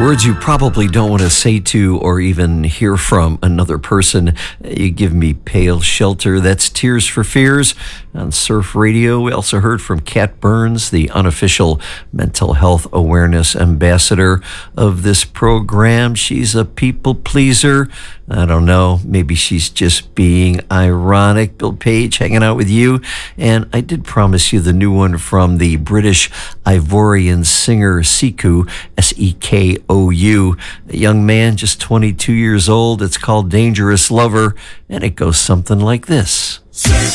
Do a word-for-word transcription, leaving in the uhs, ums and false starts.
Words you probably don't want to say to or even hear from another person. You give me pale shelter. That's Tears for Fears on Surf Radio. We also heard from Kat Burns, the unofficial mental health awareness ambassador of this program. She's a people pleaser. I don't know. Maybe she's just being ironic. Bill Page hanging out with you. And I did promise you the new one from the British Ivorian singer Sekou, S E K O U. A young man, just twenty-two years old. It's called Dangerous Lover, and it goes something like this.